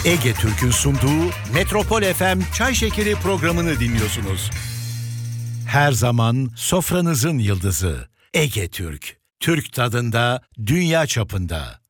Ege Türk'ün sunduğu Metropol FM Çay Şekeri programını dinliyorsunuz. Her zaman sofranızın yıldızı Ege Türk. Türk tadında, dünya çapında.